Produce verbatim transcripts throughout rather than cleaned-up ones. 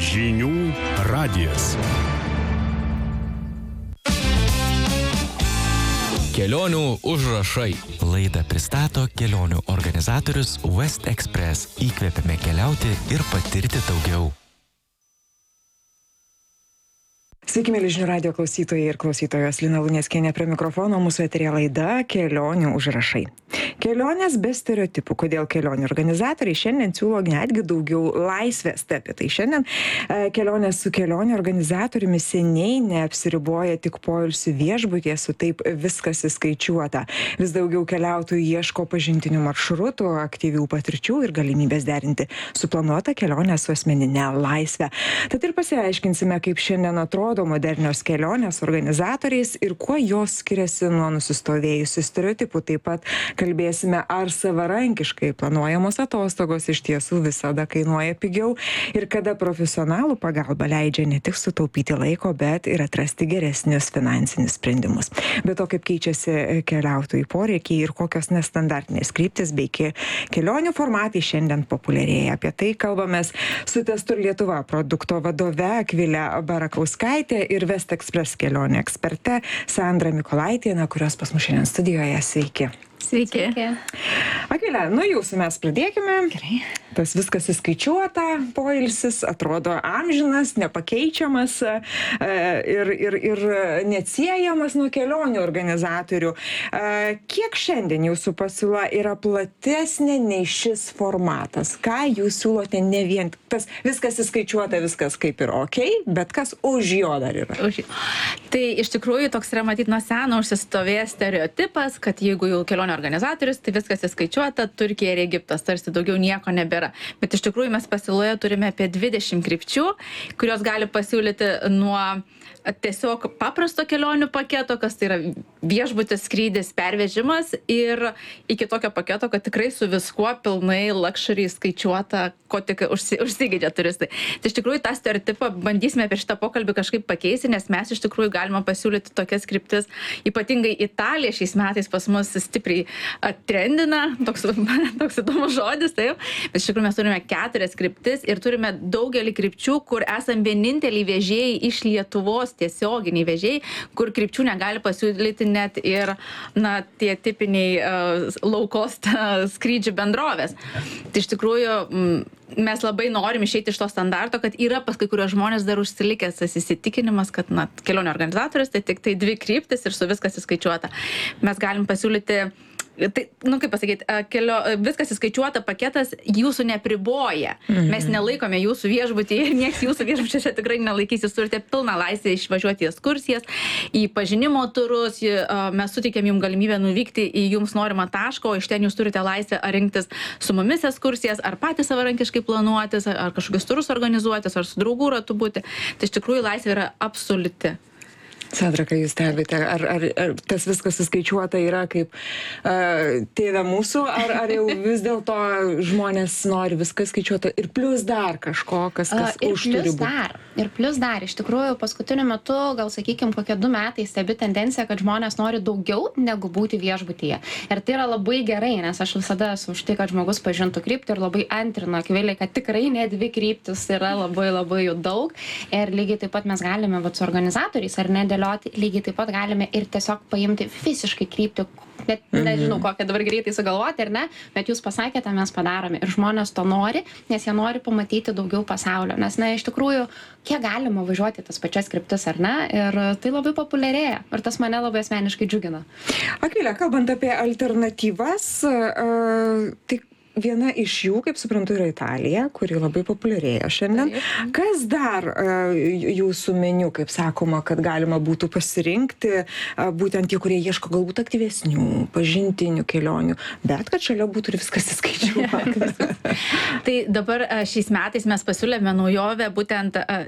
Žinių radijas. Kelionių užrašai. Laidą pristato kelionių organizatorius West Express. Įkvėpėme keliauti ir patirti daugiau. Sveiki, mėly Žinių radijo klausytojai ir klausytojos. Lina Luneckienė prie mikrofono, mūsų eteryje laida Kelionių užrašai. Kelionės be stereotipų. Kodėl kelionių organizatoriai šiandien siūlo netgi daugiau laisvės. Tai apie tai šiandien kelionės su kelionių organizatoriumi seniai neapsiriboja tik poilsių viešbutyje, su taip viskas įskaičiuota. Vis daugiau keliautojų ieško pažintinių maršrutų, aktyvių patirčių ir galimybės derinti suplanuotą kelionę su asmeninė laisvė. Tad ir pasiaiškinsime, kaip šiandien atrodo modernios kelionės organizatoriais ir kuo jos skiriasi nuo nusistovėjusių stereotipų. Taip pat kalbėsime, ar savarankiškai planuojamos atostogos iš tiesų visada kainuoja pigiau ir kada profesionalų pagalba leidžia ne tik sutaupyti laiko, bet ir atrasti geresnius finansinius sprendimus. Be to, kaip keičiasi keliautojų poreikiai ir kokios nestandartinės kryptis bei kelionių formatai šiandien populiarėja. Apie tai kalbamės su Testur Lietuva produkto vadove Akvile Barakauskaitė ir West Express kelionių eksperte Sandra Mikolaitienė, kurios pas mus šiandien studijoje. Sveiki. Sveiki. Akvile, nuo jūsų mes pradėkime. Gerai. Tas viskas įskaičiuota, poilsis atrodo amžinas, nepakeičiamas ir, ir, ir neatsiejamas nuo kelionių organizatorių. Kiek šiandien jūsų pasiūla yra platesnė nei šis formatas? Ką jūs siūlote, ne vien tas viskas įskaičiuota, viskas kaip ir ok, bet kas už jo dar yra? Už... Tai iš tikrųjų toks yra matyt nuo seno užsistovėjęs stereotipas, kad jeigu jau kelionių organizatorius, tai viskas įskaičiuota, Turkija ir Egiptas, tarsi daugiau nieko nebėra. Bet iš tikrųjų mes pasiūloje turime apie dvidešimt krypčių, kurios gali pasiūlyti nuo tiesiog paprasto kelionių paketo, kas tai yra viešbutis, skrydis, pervežimas, ir iki tokio paketo, kad tikrai su viskuo pilnai luxury skaičiuota, ko tik užsi, užsigeidžia turistai. Tai iš tikrųjų tą stereotipą bandysime per šitą pokalbį kažkaip pakeisti, nes mes iš tikrųjų galime pasiūlyti tokias kryptis. Ypatingai Italija šiais metais pas mus stipriai trendina, toks, toks įdomus žodis, taip. Bet iš tikrųjų mes turime keturias kryptis ir turime daugelį krypčių, kur esam vieninteliai vežėjai iš Lietuvos, tiesioginiai vežėjai, kur krypčių negali pasiūlyti net ir na, tie tipiniai uh, low cost uh, skrydžių bendrovės. Tai iš tikrųjų m, mes labai norim išeiti iš to standarto, kad yra pas kai kurios žmonės dar užsilikęs įsitikinimas, kad na, kelionių organizatorius tai tik tai dvi kryptis ir su viskas įskaičiuota. Mes galim pasiūlyti Tai, nu kaip pasakyti, kelio, viskas įskaičiuota paketas jūsų nepriboja. Mhm. Mes nelaikome jūsų viešbutyje ir nieks jūsų viešbučiuose tikrai nelaikys. Jūs turite pilną laisvę išvažiuoti į ekskursijas, į pažinimo turus. Mes suteikėm jums galimybę nuvykti į jums norimą tašką, o iš ten jūs turite laisvę ar rinktis su mumis ekskursijas, ar patys savarankiškai planuotis, ar kažkokius turus organizuotis, ar su draugų ratu būti. Tai iš tikrųjų laisvė yra absoliuti. Sandra, ką jūs stebite, ar, ar, ar tas viskas įskaičiuota yra kaip uh, tėve mūsų, ar, ar jau vis dėlto žmonės nori viską skaičiuota ir plus dar kažko, kas, kas uh, už turi būti? Dar, ir plus dar, iš tikrųjų, paskutiniu metu, gal sakykime, kokie du metai stebi tendencija, kad žmonės nori daugiau negu būti viešbutyje. Ir tai yra labai gerai, nes aš visada esu už tai, kad žmogus pažintų kryptį ir labai antrinu Akvilei, kad tikrai ne dvi kryptis yra labai labai jų daug. Ir lygiai taip pat mes galime vat, su organizatoriais ar ne dėlioti, lygiai taip pat galime ir tiesiog paimti visiškai kryptį, net nežinau, kokią dabar greitai sugalvoti, ar ne, bet jūs pasakėte, mes padarome. Ir žmonės to nori, nes jie nori pamatyti daugiau pasaulio. Nes, na, iš tikrųjų, kiek galima važiuoti tas pačias kryptis, ar ne, ir tai labai populiarėja. Ir tas mane labai asmeniškai džiugina. Akvile, kalbant apie alternatyvas, uh, tai viena iš jų, kaip suprantu, yra Italija, kuri labai populiarėja šiandien. Taip. Kas dar uh, jūsų meniu, kaip sakoma, kad galima būtų pasirinkti, uh, būtent tie, kurie ieško galbūt aktyvesnių, pažintinių kelionių, bet kad šalia būtų ir viskas įskaičiuota. Tai dabar uh, šiais metais mes pasiūlėme naujovę būtent uh,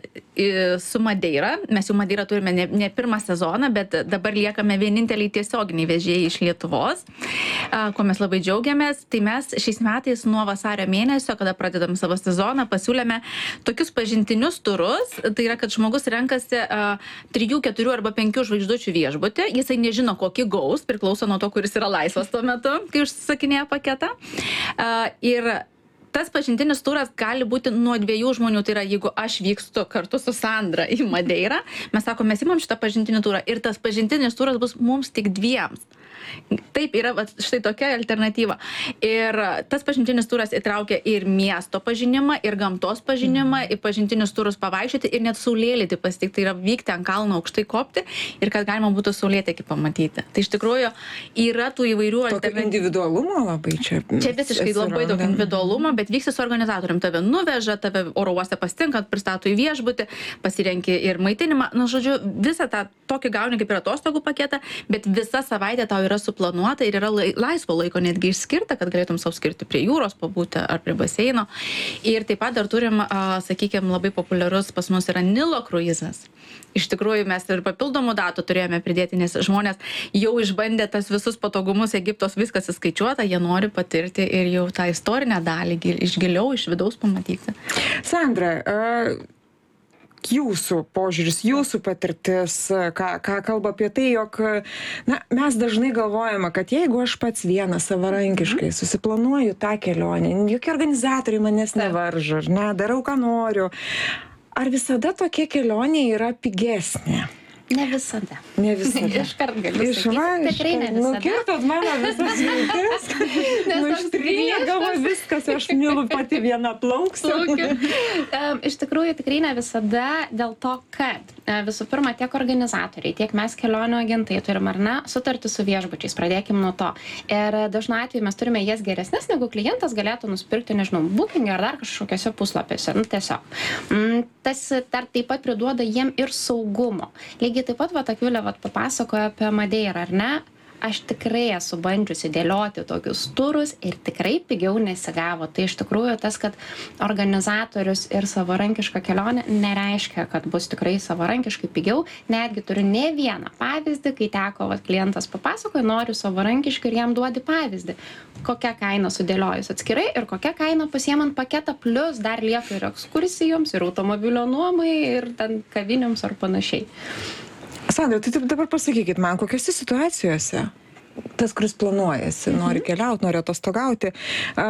su Madeira. Mes jau Madeirą turime ne, ne pirmą sezoną, bet dabar liekame vieninteliai tiesioginiai vežėjai iš Lietuvos, uh, ko mes labai džiaugiamės. Tai mes šiais metais metais nuo vasario mėnesio, kada pradedam savo sezoną, pasiūlėme tokius pažintinius turus. Tai yra, kad žmogus renkasi uh, trijų, keturių arba penkių žvaigždučių viešbutį. Jisai nežino, kokį gaus, priklauso nuo to, kuris yra laisvas tuo metu, kai užsisakinėja paketą. Uh, ir tas pažintinis turas gali būti nuo dviejų žmonių, tai yra, jeigu aš vykstu kartu su Sandra į Madeirą, mes sakom, mes imam šitą pažintinį turą ir tas pažintinis turas bus mums tik dviems. Taip, yra vat, štai tokia alternatyva. Ir tas pažintinis turas įtraukia ir miesto pažinimą, ir gamtos pažinimą, mm. ir pažintinius turus pavaikščioti, ir net saulėlydį pasitikti, tai yra vykti ant kalno aukštai kopti, ir kad galima būtų saulėtekį pamatyti. Tai iš tikrųjų yra tų įvairių alternatyvų. Individualumo labai čia. Čia visiškai atsiranda. Labai daug individualumo, bet vyksti su organizatorium. Tave nuveža, tave oro uoste pasitinka, pristato į viešbutį, pasirenki ir maitinimą. Nu, žodžiu, visą tą tokį gauni kaip ir atostogų paketą, bet visa savaitė tau yra suplanuota ir yra laisvo laiko netgi išskirta, kad galėtum savo skirti prie jūros pabūti ar prie baseino. Ir taip pat dar turim, sakykime, labai populiarus pas mus yra Nilo kruizas. Iš tikrųjų, mes ir papildomų datų turėjome pridėti, nes žmonės jau išbandė tas visus patogumus Egiptos, viskas įskaičiuota, jie nori patirti ir jau tą istorinę dalį iš giliau, iš vidaus pamatyti. Sandra, uh... jūsų požiūris, jūsų patirtis, ką, ką kalba apie tai, jog na, mes dažnai galvojame, kad jeigu aš pats vienas savarankiškai susiplanuoju tą kelionę, jokie organizatoriai manęs nevaržo, ne, darau, ką noriu, ar visada tokia kelionė yra pigesnė? Ne visada. Ne visada. Iškart galiu Iš sakyti. va, Tikrai ne visada. Nukirtot mano visas mintis. Nu, ištrynė galvo viskas, aš Nilu pati viena plauksiu. um, iš tikrųjų, tikrai ne visada dėl to, kad uh, visų pirma, tiek organizatoriai, tiek mes kelionių agentai turim, ar ne, sutartį su viešbučiais. Pradėkim nuo to. Ir dažnu atveju mes turime jas geresnes, negu klientas galėtų nusipirkti, nežinau, Booking ar dar kažkokiose puslapiuose. Nu, tiesiog. Mm, tas dar taip pat priduoda jiem ir saugumo. Lygiai taip pat, va, Akvilė, va, papasakojo apie Madeirą, ar ne? Aš tikrai esu bandžiusi dėlioti tokius turus ir tikrai pigiau nesigavo. Tai iš tikrųjų tas, kad organizatorius ir savarankiška kelionė nereiškia, kad bus tikrai savarankiškai pigiau. Netgi turiu ne vieną pavyzdį, kai teko, va, klientas papasakoja, noriu savarankiškai ir jam duodi pavyzdį. Kokia kaina sudėliojus atskirai ir kokia kaina pasiemant paketą, plus dar lieka ir ekskursijoms, ir automobilio nuomai, ir ten kavinėms ar panašiai. Sandra, tai taip dabar pasakykit man, kokiose situacijose tas, kuris planuojasi, mhm. nori keliauti, nori atostogauti, a,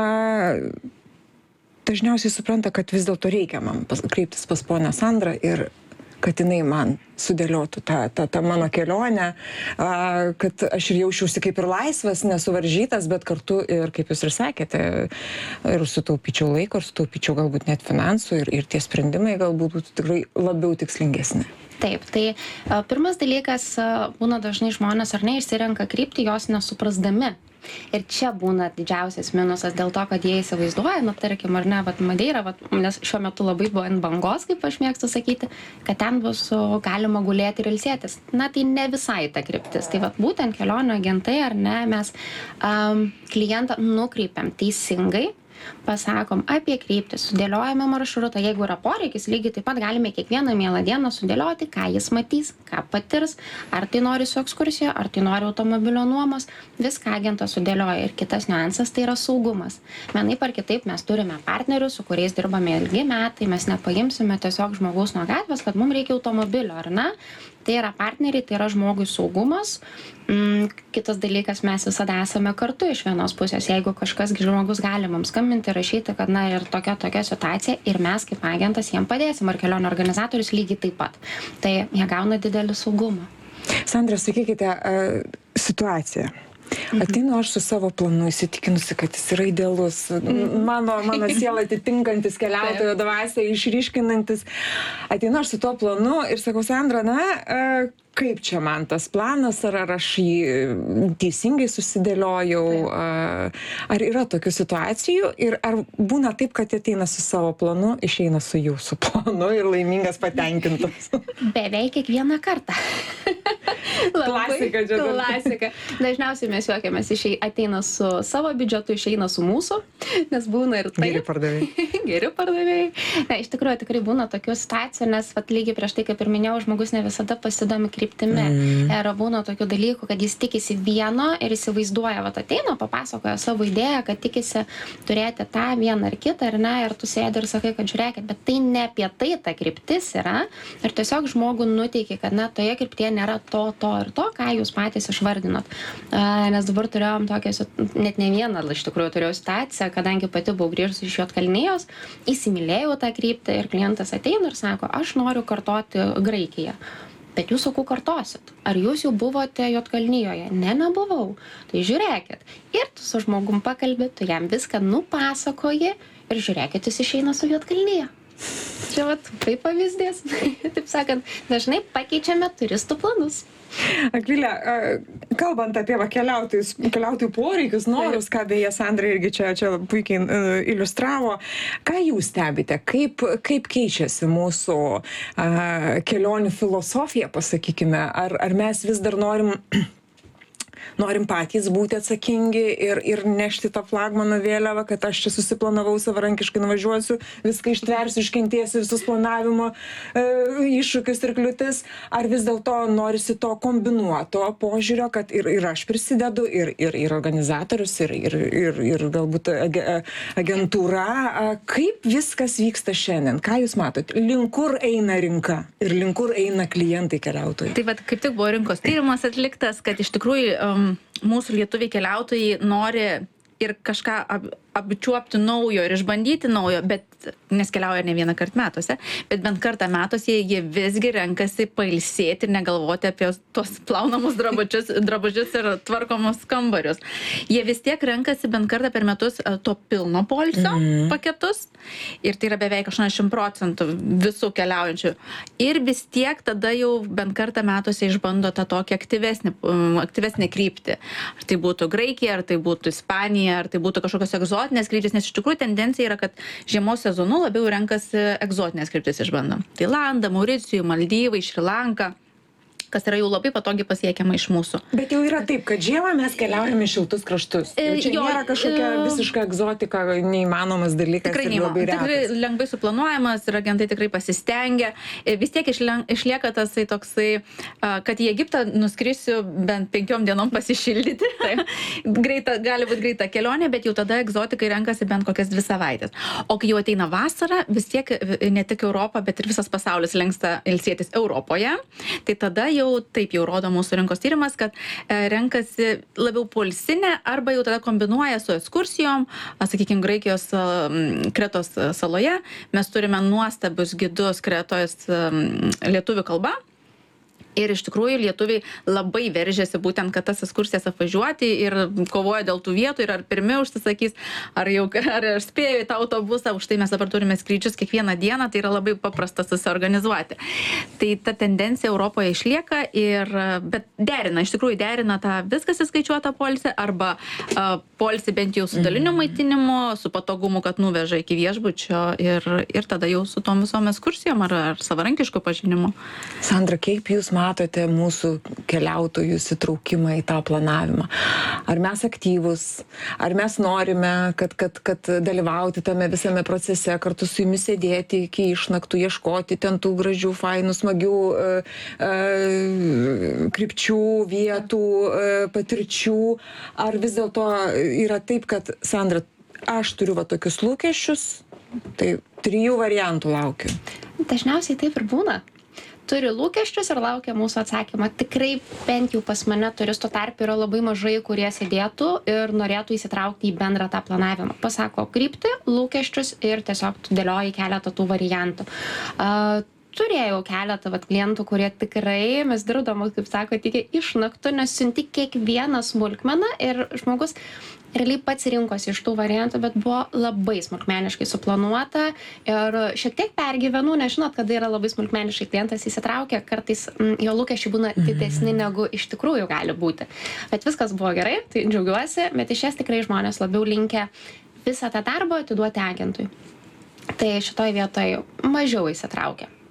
dažniausiai supranta, kad vis dėlto reikia man pas, kreiptis pas ponę Sandrą ir kad jinai man sudėliotų tą, tą, tą mano kelionę, a, kad aš ir jaučiausi kaip ir laisvas, nesuvaržytas, bet kartu ir, kaip jūs ir sakėte, ir sutaupyčiau laiko, ir sutaupyčiau galbūt net finansų, ir, ir tie sprendimai galbūt būtų tikrai labiau tikslingesni. Taip, tai a, pirmas dalykas, a, būna dažnai žmonės ar ne išsirenka kryptį, jos nesuprasdami. Ir čia būna didžiausias minusas dėl to, kad jie įsivaizduoja, nu, tarkim, ar ne, vat Madeira, vat, nes šiuo metu labai buvo ant bangos, kaip aš mėgstu sakyti, kad ten bus galima gulėti ir ilsėtis. Na, tai ne visai ta kryptis. Tai vat būtent kelionių agentai, ar ne, mes um, klientą nukreipiam teisingai, pasakom apie kryptį, sudėliojame maršrutą, jeigu yra poreikis, lygiai taip pat galime kiekvieną mielą dieną sudėlioti, ką jis matys, ką patirs, ar tai nori su ekskursija, ar tai nori automobilio nuomos, viską agentas sudėlioja. Ir kitas niuansas tai yra saugumas. Vienaip ar kitaip mes turime partnerius, su kuriais dirbame ilgi metai, mes nepaimsime tiesiog žmogaus nuo gatvės, kad mums reikia automobilio, ar ne? Tai yra partneriai, tai yra žmogui saugumas. Mm, kitas dalykas, mes visada esame kartu iš vienos pusės. Jeigu kažkas žmogus gali mums skambinti, rašyti, kad na ir tokia tokia situacija ir mes kaip agentas jiem padėsim, ar kelionio organizatorius lygiai taip pat. Tai jie gauna didelį saugumą. Sandra, sakykite, uh, situacija. Ateinu aš su savo planu įsitikinusi, kad jis yra idealus, mano, mano sielą atitinkantis, keliautojo dvasią išryškinantis. Ateinu aš su tuo planu ir sakau, Sandra, na, kaip čia man tas planas, ar, ar aš jį teisingai susidėliojau, ar yra tokių situacijų ir ar būna taip, kad ateina su savo planu, išeina su jūsų planu ir laimingas, patenkintas? Beveik kiekvieną kartą. Klasika, čia. Klasika. Dažniausiai mes juokiamės, išei, ateina su savo biudžetu, išeina su mūsų, nes būna ir taip. Geri pardavėjai. Geri pardavėjai. Ne, iš tikrųjų, tikrai būna tokių situacijų, nes vat, lygiai prieš tai, kaip ir minėjau, žmogus ne visada pasidomi kryptimi. Mm. Ir būna tokių dalykų, kad jis tikisi vieno ir įsivaizduoja, va ateina, papasakoja savo idėją, kad tikisi turėti tą vieną ar kitą, ar ne, ir tu sėdi ir sakai, kad žiūrėkit, bet tai ne apie tai ta kryptis yra, ir tiesiog žmogų nuteiki, kad na, toje kryptyje nėra to, to ir to, ką jūs patys išvardinot. Uh, nes dabar turėjom tokią, net ne vieną, iš tikrųjų turėjau situaciją, kadangi pati buvau grįžusi iš Juodkalnijos, įsimylėjau tą kryptį ir klientas ateina ir sako, aš noriu kartoti Graikiją. Bet jūs sakau kartosit. Ar jūs jau buvote Juodkalnijoje? Ne, nebuvau. Tai žiūrėkit. Ir tu su žmogum pakalbi, tu jam viską nupasakoji ir žiūrėkit, jis išeina su Juodkalnyje. Čia vat, tai pavyzdys. Taip sakant, dažnai pakeičiame turistų planus. Akvilė, kalbant apie va, keliautojus, keliautojų poreikius, norus, ką beje Sandra irgi čia, čia puikiai uh, iliustravo, ką jūs stebite, kaip, kaip keičiasi mūsų uh, kelionių filosofija, pasakykime, ar, ar mes vis dar norim norim patys būti atsakingi ir, ir nešti tą flagmano vėliavą, kad aš čia susiplanavau savarankiškai, nuvažiuosiu, viską ištversiu, iškentėsiu visus planavimo e, iššūkius ir kliūtis, ar vis dėlto norisi to kombinuoto požiūrio, kad ir, ir aš prisidedu, ir, ir, ir organizatorius, ir, ir, ir, ir galbūt agentūra. Kaip viskas vyksta šiandien? Ką jūs matot? Link kur eina rinka ir link kur eina klientai keliautojai? Tai vat, kaip tik buvo rinkos tyrimas atliktas, kad iš tikrųjų um, mūsų lietuviai keliautojai nori ir kažką ab, apčiuopti naujo ir išbandyti naujo, bet nes keliauja ne vieną kartą metuose, bet bent kartą metuose jie visgi renkasi pailsėti ir negalvoti apie tos plaunamus drabužius, drabužius ir tvarkomus kambarius. Jie vis tiek renkasi bent kartą per metus to pilno poilsio mm. paketus ir tai yra beveik aštuoniasdešimt procentų visų keliaujančių. Ir vis tiek tada jau bent kartą metuose išbando tą tokį aktyvesnį, aktyvesnį kryptį. Ar tai būtų Graikija, ar tai būtų Ispanija, ar tai būtų kažkokios egzotinės kryptys, nes iš tikrųjų tendencija yra, kad žiemos sezonu labiau renkasi egzotinės kryptis išbandom. Tailandą, Mauricijų, Maldyvai, Šri Lanką, kas yra jau labai patogiai pasiekiama iš mūsų. Bet jau yra taip, kad žiemą mes keliaujame į šiltus kraštus. Jau čia jo, nėra kažkokia e... visiška egzotika, neįmanomas dalykas. Tikrai neįmanomas. Tikrai lengvai suplanuojamas ir agentai tikrai pasistengia. Vis tiek išlieka tasai toksai, kad į Egiptą nuskrisiu bent penkiom dienom pasišildyti. Greita, gali būti greita kelionė, bet jau tada egzotikai renkasi bent kokias dvi savaitės. O kai jau ateina vasara, vis tiek ne tik Europa, bet ir visas pasaulis lenksta ilsėtis Europoje. Tai tada jau taip jau rodo mūsų rinkos tyrimas, kad renkasi labiau poilsinę arba jau tada kombinuoja su ekskursijom, sakykime, Graikijos Kretos saloje. Mes turime nuostabius gidus Kretos lietuvių kalba. Ir iš tikrųjų lietuviai labai veržėsi būtent, kad tas ekskursijas apvažiuoti ir kovoja dėl tų vietų ir ar pirmi užsisakys, ar jau ar spėjo į tą autobusą. Už tai mes dabar turime skrydžius kiekvieną dieną, tai yra labai paprasta susiorganizuoti. Tai ta tendencija Europoje išlieka, ir, bet derina, iš tikrųjų derina tą viskas įskaičiuotą poilsį arba uh, poilsį bent jau su daliniu maitinimu, su patogumu, kad nuveža iki viešbučio ir, ir tada jau su tom visom ekskursijom ar, ar savarankišku pažinimu. Sandra, kaip jūs matote mūsų keliautojų įsitraukimą į tą planavimą? Ar mes aktyvus? Ar mes norime, kad, kad, kad dalyvauti tame visame procese, kartu su jumis sėdėti iki išnaktų, ieškoti ten tų gražių, fainų, smagių e, e, krypčių, vietų, e, patirčių? Ar vis dėlto yra taip, kad, Sandra, aš turiu va tokius lūkesčius, tai trijų variantų laukiu? Dažniausiai taip ir būna. Turi lūkesčius ir laukia mūsų atsakymą. Tikrai bent jau pas mane turistų tarpe yra labai mažai, kurie sėdėtų ir norėtų įsitraukti į bendrą tą planavimą. Pasako kryptį, lūkesčius ir tiesiog tu dėlioji keletą tų variantų. Uh, Turėjau keletą vat, klientų, kurie tikrai, mes dirbdamos, kaip sako, tik išnaktų, nes siunti kiekvieną smulkmeną ir žmogus realiai pats rinkosi iš tų variantų, bet buvo labai smulkmeniškai suplanuota ir šiek tiek pergyvenau, nes žinot, kada yra labai smulkmeniškai klientas įsitraukia, kartais m, jo lūkesčiai būna didesni negu iš tikrųjų gali būti. Bet viskas buvo gerai, tai džiaugiuosi, bet iš ties tikrai žmonės labiau linkę visą tą darbą atiduoti agentui. Tai šitoj vietoj mažiau įsitraukia.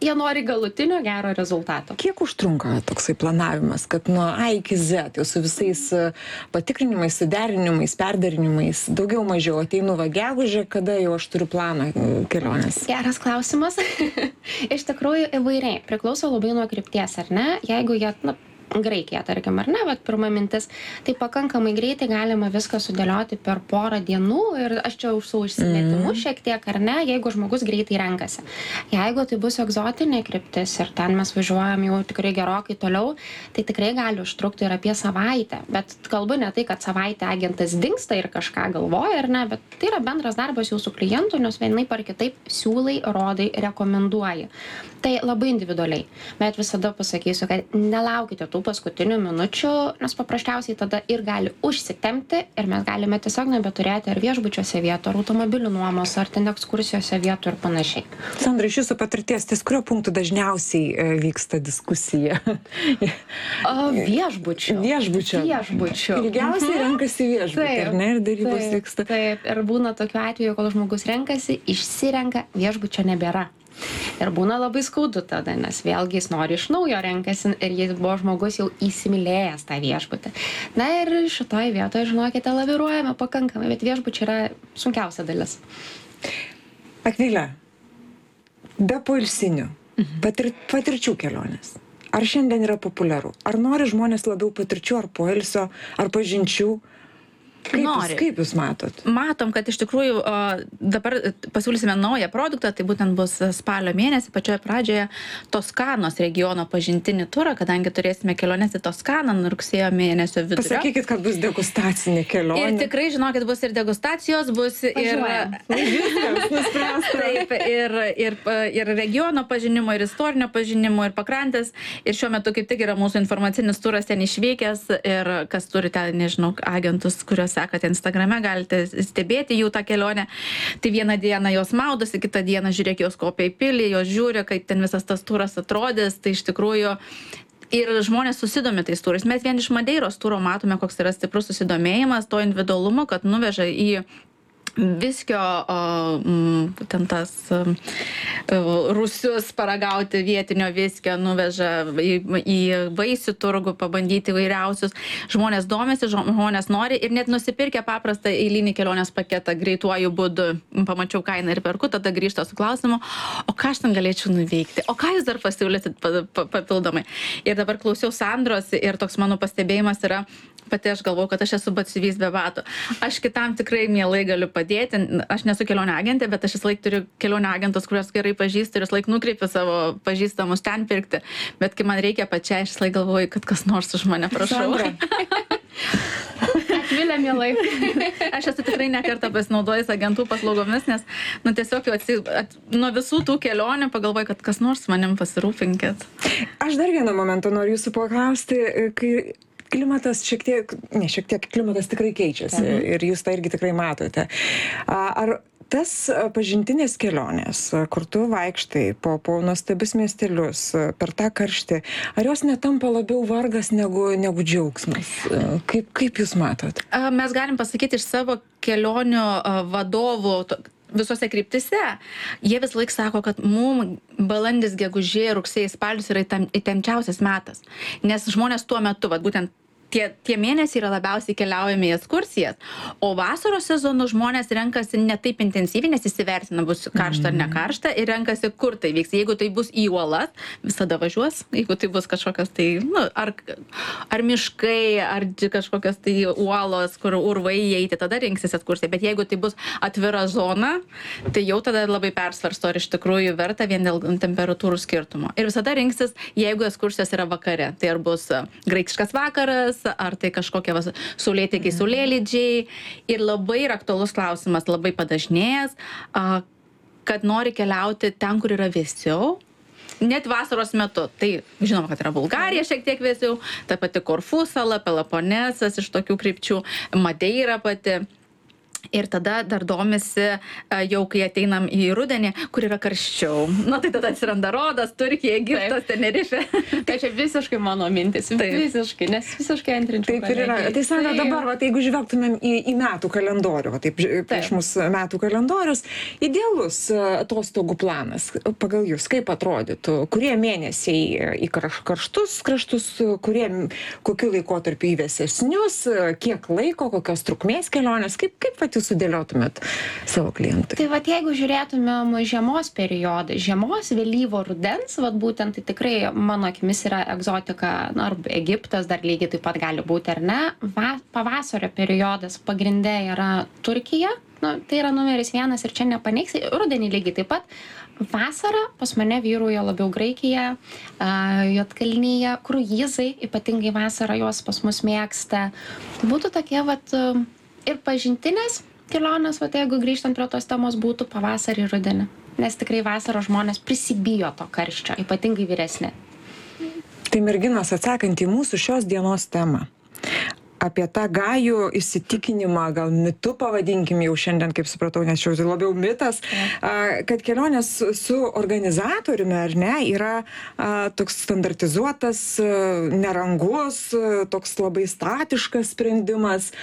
jie nori galutinio gero rezultato. Kiek užtrunka toksai planavimas, kad nuo A iki Z, jau su visais patikrinimais, suderinimais, perdarinimais, daugiau mažiau ateinu va gegužę, kada jau aš turiu planą kelionės? Geras klausimas. Iš tikrųjų įvairiai. Priklauso labai nuo krypties, ar ne? Jeigu jie, na, Graikija, tarkim, ar ne, bet pirma mintis, tai pakankamai greitai galima viską sudėlioti per porą dienų ir aš čia už savo užsimetimus mm. šiek tiek, ar ne, jeigu žmogus greitai renkasi. Jeigu tai bus egzotinė kryptis ir ten mes važiuojam jau tikrai gerokai toliau, tai tikrai gali užtrukti ir apie savaitę. Bet kalbu ne tai, kad savaitę agentas dingsta ir kažką galvoja, ar ne, bet tai yra bendras darbas jau su klientu, nes vienaip ar kitaip siūlai, rodai, rekomenduoji. Tai labai individualiai, bet visada pasakysiu, kad nelaukite tų paskutinių minučių, nes paprasčiausiai tada ir gali užsitempti ir mes galime tiesiog nebeturėti ar viešbučiuose vietų, ar automobilių nuomos, ar ten ekskursijose vietų ir panašiai. Sandra, iš jūsų patirties, ties kurio punktų dažniausiai e, vyksta diskusija? O, viešbučių. Viešbučio. Viešbučių. Ilgiausiai Mhm. renkasi viešbutį, ar ne? Ir darybos Taip, vyksta. taip, ir būna tokiu atveju, kol žmogus renkasi, išsirenka, viešbučio nebėra. Ir būna labai skaudu tada, nes vėlgi jis nori iš naujo renkasi ir jis buvo žmogus jau įsimylėjęs tą viešbutį. Na ir šitoje vietoje, žinokite, laviruojame pakankamai, bet viešbučiai yra sunkiausia dalis. Akvilė, be poilsinių, patir, patirčių kelionės. Ar šiandien yra populiaru? Ar nori žmonės labiau patirčių, ar poilsio, ar pažinčių? Kaip jūs, kaip jūs matot? Matom, kad iš tikrųjų o, dabar pasiūlysime naują produktą, tai būtent bus spalio mėnesį, pačioje pradžioje Toskanos regiono pažintinį turą, kadangi turėsime keliones į Toskaną rugsėjo mėnesio vidurio. Pasakykit, kad bus degustacinė kelionė. Ir tikrai, žinokit, bus ir degustacijos, bus ir... Taip, ir, ir, ir regiono pažinimo, ir istorinio pažinimo, ir pakrantės. Ir šiuo metu kaip tik yra mūsų informacinis turas ten išvykęs ir kas turi ten, nežinau, agentus, kurios sekate Instagrame, galite stebėti jų tą kelionę. Tai vieną dieną jos maudosi, kitą dieną žiūrėk, jos kopia į pilį, jos žiūri, kaip ten visas tas turas atrodys. Tai iš tikrųjų ir žmonės susidomi tais turais. Mes vien iš Madeiros turo matome, koks yra stiprus susidomėjimas, to individualumo, kad nuveža į viskio, o, m, ten tas m, rusius paragauti vietinio viskio, nuveža į, į vaisių turgų, pabandyti įvairiausius. Žmonės domisi, žmonės nori ir net nusipirkę paprastą eilinį kelionės paketą greituoju būdu, pamačiau kainą ir perku, tada grįžta su klausimu, o ką aš ten galėčiau nuveikti, o ką jūs dar pasiūlysit papildomai. Ir dabar klausiau Sandros ir toks mano pastebėjimas yra, pati aš galvoju, kad aš esu batsiuvys be batų. Aš kitam tikrai mielai galiu padėti. Aš nesu kelionė agentė, bet aš vis laik turiu kelionė agentus, kurios gerai pažįstu ir vis laik nukreipiu savo pažįstamus ten pirkti. Bet kai man reikia pačiai, aš vis laik galvoju, kad kas nors už mane prašau. Akvilė mielai. Aš esu tikrai ne kartą pasinaudojus agentų paslaugomis, nes nu, tiesiog jau atsi, at, nuo visų tų kelionių pagalvoju, kad kas nors manim pasirūpinkit. Aš dar vieną momentą noriu jūsų paklausti, kai klimatas šiek tiek, ne šiek tiek, klimatas tikrai keičiasi mhm. ir jūs tą irgi tikrai matote. Ar tas pažintinės kelionės, kur tu vaikštai po, po nuostabius miestelius, per tą karštį, ar jos netampa labiau vargas negu, negu džiaugsmas? Kaip, kaip jūs matot? Mes galim pasakyti iš savo kelionių vadovų, visose kryptise, jie vis laik sako, kad mum balandis, gegužė, rugsėjai, spalius yra įtempčiausias metas. Nes žmonės tuo metu, vat, būtent tie, tie mėnesiai yra labiausiai keliaujami į ekskursijas, o vasaros sezonu žmonės renkasi ne taip intensyviai, nes įsivertina bus karšta ar ne karšta ir renkasi, kur tai vyks. Jeigu tai bus į uolas, visada važiuos. Jeigu tai bus kažkokios tai, nu, ar, ar miškai, ar kažkokios tai uolos, kur urvai įeiti, tada rinksis ekskursija. Bet jeigu tai bus atvira zona, tai jau tada labai persvarsto, ar iš tikrųjų verta vien dėl temperatūrų skirtumo. Ir visada rinksis, jeigu ekskursijos yra vakare. Tai ar bus graikiškas vakaras, ar tai kažkokie saulėtekiai, saulėlydžiai. Ir labai yra aktualus klausimas, labai padažnėjęs, kad nori keliauti ten, kur yra vėsiau. Net vasaros metu. Tai žinoma, kad yra Bulgarija šiek tiek vėsiau, ta pati Korfų sala, Peloponesas iš tokių krypčių, Madeira pati. Ir tada dar domisi, jau kai ateinam į rudenį, kur yra karščiau. Na tai tada atsiranda Rodas, Turkija, Egiptas, Tenerife. Tai čia visiškai mano mintis, Taip. visiškai, nes visiškai antrinčiau. Taip ir yra. Tai Sandra, dabar, va, tai jeigu žvelgtumėm į, į metų kalendorių, va, taip, prieš mūsų metų kalendorius, idealus atostogų planas, pagal jūs, kaip atrodytų, kurie mėnesiai į karštus kraštus, kurie, kokiu laikotarpiu įvesesnius, kiek laiko, kokios trukmės kelionės, kaip, kaip pat jūs sudėliotumėt savo klientui? Tai vat jeigu žiūrėtumėm žiemos periodą, žiemos, vėlyvo rudens, vat būtent tai tikrai mano akimis yra egzotika, na, arba Egiptas dar lygiai taip pat gali būti, ar ne. Va, pavasario periodas pagrinde yra Turkija, nu, tai yra numeris vienas ir čia nepaneigs, rudenį lygiai taip pat. Vasara pas mane vyruoja labiau Graikija, Juodkalnyje, kruizai, ypatingai vasarą jos pas mus mėgsta. Tai būtų tokie vat ir pažintinės kelionės, va, jeigu grįžtant prie tos temos, būtų pavasarį ir rudenį. Nes tikrai vasarą žmonės prisibijo to karščio, ypatingai vyresni. Tai merginos, atsakant į mūsų šios dienos temą, apie tą gajų įsitikinimą, gal mitu pavadinkim jau šiandien, kaip supratau, nes čia labiau mitas, kad kelionės su organizatoriumi, ar ne, yra toks standartizuotas, nerangus, toks labai statiškas sprendimas,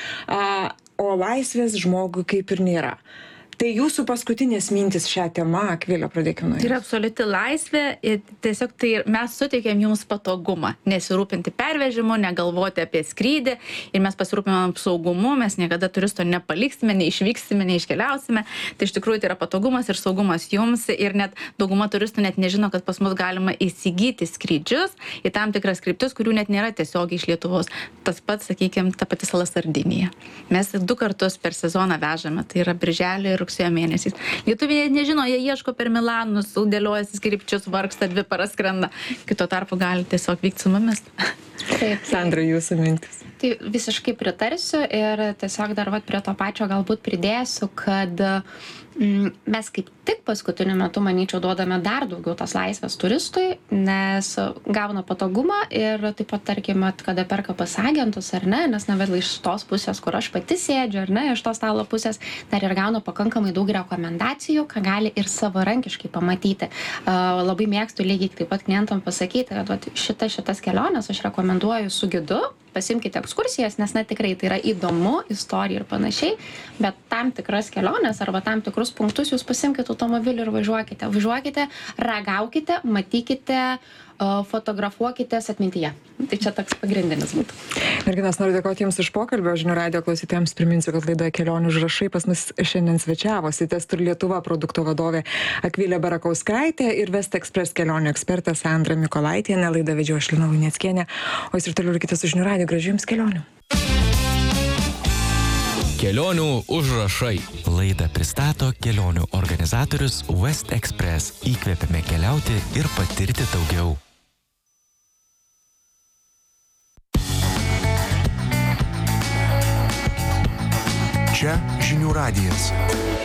o laisvės žmogui kaip ir nėra. Tai jūsų paskutinės mintis šią temą, Akvilė, pradėkime nuo jūsų. Tai yra absoliuti laisvė ir tiesiog tai mes suteikėm jums patogumą, nesirūpinti pervežimu, negalvoti apie skrydį ir mes pasirūpinam saugumu, mes niekada turisto nepaliksime, neišvyksime, neiškeliausime. Tai iš tikrųjų tai yra patogumas ir saugumas jums ir net dauguma turistų net nežino, kad pas mus galima įsigyti skrydžius į tam tikras kryptis, kurių net nėra tiesiogiai iš Lietuvos. Tas pats, sakykime, ta pati sala Sardinija. Mes du kartus per sezoną vežame, tai yra birželį ir rugsėjo mėnesiais. Lietuviai nežino, jie ieško per Milanus, dėliojasi skripčius, vargsta, dvi paras skrenda. Kito tarpu gali tiesiog vykti su mumis. Taip. Sandra, jūsų mintis. Tai visiškai pritarsiu ir tiesiog dar vat prie to pačio galbūt pridėsiu, kad mm, mes kaip tik paskutiniu metu, manyčiau, duodame dar daugiau tos laisvės turistui, nes gauna patogumą ir taip pat, tarkime, kada perka pas agentus ar ne, nes na, vėl iš tos pusės, kur aš pati sėdžiu, ar ne, iš tos stalo pusės, dar ir gauna pakankamai daug rekomendacijų, ką gali ir savarankiškai pamatyti. Uh, labai mėgstu lygiai taip pat klientam pasakyti, kad vat, šita, šitas keliones aš rekomenduoju su gidu, pasimkite ekskursijas, nes na tikrai tai yra įdomu, istorija ir panašiai, bet tam tikras keliones arba tam tikrus punktus jūs pasimkite automobilį ir važiuokite. Važiuokite, ragaukite, matykite, fotografuokitės atmintyje. Tai čia toks pagrindinis būtų. Merginas, noriu dėkoti Jums už pokalbį. Žinių radijo klausytojams priminsiu, kad laidoje Kelionių užrašai pas mus šiandien svečiavosi Testur Lietuva produkto vadovė Akvilė Barakauskaitė ir West Express kelionių ekspertė Sandra Mikolaitienė. Laidą vedžiau aš, Lina Luneckienė. O jūs ir toliau likite su Žinių radijo. Gražių Jums kelionių. Kelionių užrašai. Laidą pristato kelionių organizatorius West Express. Įkvėpėme keliauti ir patirti daugiau. Čia Žinių radijas.